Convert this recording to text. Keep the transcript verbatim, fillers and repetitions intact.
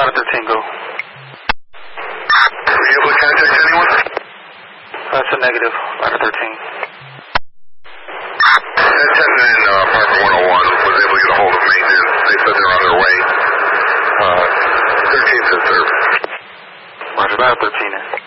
Ladder thirteen, go. Were you able to contact anyone? That's a negative. Ladder thirteen. ten ten in uh, apartment one oh one was able to get a hold of maintenance. They said they're on their way. Uh, thirteen's in service. Roger, Ladder thirteen in.